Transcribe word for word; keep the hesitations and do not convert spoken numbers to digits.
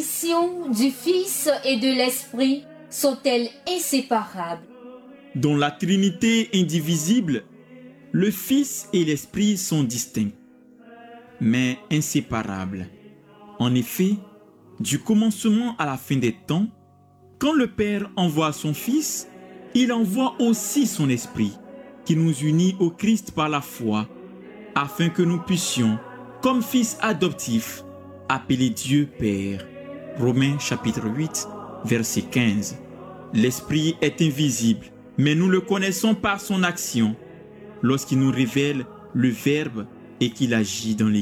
missions du Fils et de l'Esprit sont-elles inséparables? Dans la Trinité indivisible, le Fils et l'Esprit sont distincts, mais inséparables. En effet, du commencement à la fin des temps, quand le Père envoie son Fils, il envoie aussi son Esprit, qui nous unit au Christ par la foi, afin que nous puissions, comme fils adoptifs, appeler Dieu Père. Romains chapitre huit, verset quinze. L'Esprit est invisible, mais nous le connaissons par son action, lorsqu'il nous révèle le Verbe et qu'il agit dans l'Église.